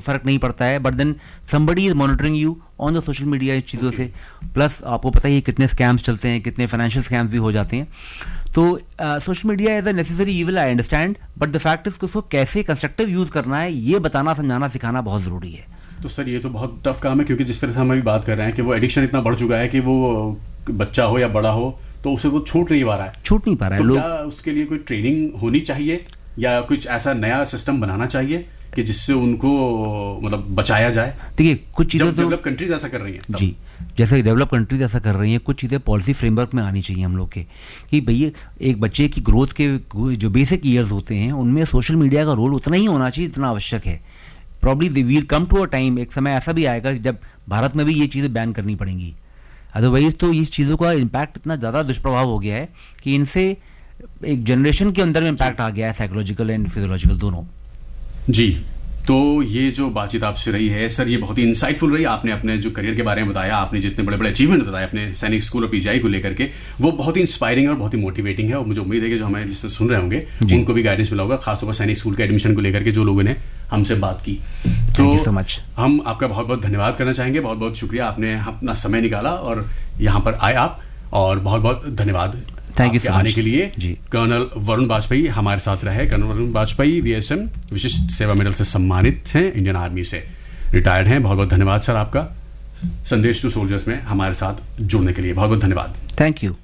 फ़र्क नहीं पड़ता है, but then somebody is monitoring you on the social media इस चीज़ों से। प्लस आपको पता ही है कितने स्कैम्स चलते हैं, कितने फाइनेंशियल स्कैम्स भी हो जाते हैं। तो social media as a necessary evil, I understand, but the fact is उसको कैसे कंस्ट्रक्टिव यूज़ करना है ये बताना, समझाना, सिखाना बहुत ज़रूरी है। तो सर ये तो बहुत टफ काम है, क्योंकि जिस तरह से हम अभी बात कर रहे हैं कि वो एडिक्शन इतना बढ़ चुका है कि वो बच्चा हो या बड़ा हो तो उसे वो छूट नहीं पा रहा है। तो क्या उसके लिए कोई ट्रेनिंग होनी चाहिए या कुछ ऐसा नया सिस्टम बनाना चाहिए कि जिससे उनको मतलब बचाया जाए? देखिए कुछ चीज़ें तो डेवलप कंट्रीज ऐसा कर रही हैं जी, जैसे डेवलप कंट्रीज ऐसा कर रही हैं, कुछ चीज़ें पॉलिसी फ्रेमवर्क में आनी चाहिए हम लोग के, कि भैया एक बच्चे की ग्रोथ के जो बेसिक ईयर्स होते हैं उनमें सोशल मीडिया का रोल उतना ही होना चाहिए जितना आवश्यक है। Probably we'll come to a time, एक समय ऐसा भी आएगा जब भारत में भी ये चीज़ें बैन करनी पड़ेंगी। अदरवाइज तो इस चीज़ों का इम्पैक्ट इतना ज़्यादा दुष्प्रभाव हो गया है कि इनसे एक जनरेशन के अंदर में इम्पैक्ट आ गया है, साइकोलॉजिकल एंड फिजियोलॉजिकल दोनों। जी, तो ये जो बातचीत आपसे रही है सर, ये बहुत ही इंसाइटफुल रही। आपने अपने जो करियर के बारे में बताया, आपने जितने बड़े बड़े अचीवमेंट बताए अपने सैनिक स्कूल और पीजीआई को लेकर के, वो बहुत ही इंस्पायरिंग और बहुत ही मोटिवेटिंग है। और मुझे उम्मीद है कि जो हमें जिससे सुन रहे होंगे उनको भी गाइडेंस मिला होगा, खासतौर पर सैनिक स्कूल के एडमिशन को लेकर के जो लोगों ने हमसे बात की। तो so much. हम आपका बहुत बहुत धन्यवाद करना चाहेंगे। बहुत बहुत शुक्रिया, आपने अपना समय निकाला और यहाँ पर आए आप, और बहुत बहुत धन्यवाद थैंक यू सो मच आने के लिए। जी। कर्नल वरुण वाजपेयी हमारे साथ रहे। कर्नल वरुण वाजपेयी VSM विशिष्ट सेवा मेडल से सम्मानित हैं, इंडियन आर्मी से रिटायर्ड हैं। बहुत बहुत धन्यवाद सर आपका संदेश टू सोल्जर्स में हमारे साथ जुड़ने के लिए। बहुत बहुत धन्यवाद। Thank you.